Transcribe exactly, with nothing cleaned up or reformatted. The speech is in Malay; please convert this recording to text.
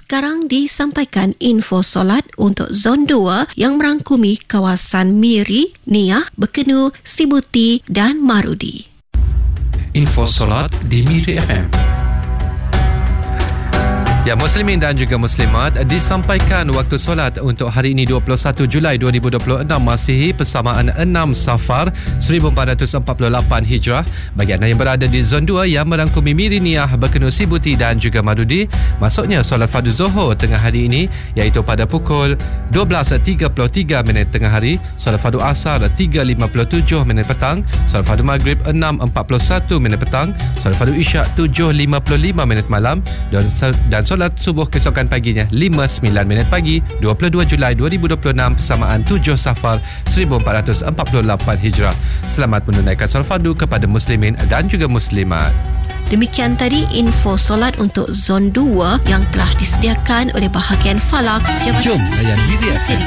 Sekarang disampaikan info solat untuk Zon dua yang merangkumi kawasan Miri, Niah, Bekenu, Sibuti dan Marudi. Info solat di Miri F M. Ya, Muslimin dan juga Muslimat, disampaikan waktu solat untuk hari ini dua puluh satu Julai dua ribu dua puluh enam Masihi persamaan enam Safar seribu empat ratus empat puluh lapan Hijrah. Bagi anda yang berada di Zon dua yang merangkumi Miri, Niah, Bekenu, Sibuti dan juga Marudi, masuknya solat fardu Zuhur tengah hari ini iaitu pada pukul dua belas tiga puluh tiga minit tengah hari, solat fardu Asar tiga lima puluh tujuh minit petang, solat fardu Maghrib enam empat puluh satu minit petang, solat fardu Isyak tujuh lima puluh lima minit malam dan, dan solat subuh keesokan paginya lima sembilan minit pagi dua puluh dua Julai dua ribu dua puluh enam persamaan tujuh Safar seribu empat ratus empat puluh lapan Hijrah. Selamat menunaikan solat fardu kepada Muslimin dan juga Muslimat. Demikian tadi info solat untuk Zon dua yang telah disediakan oleh bahagian Falak Jabatan. Jom layan Miri F M.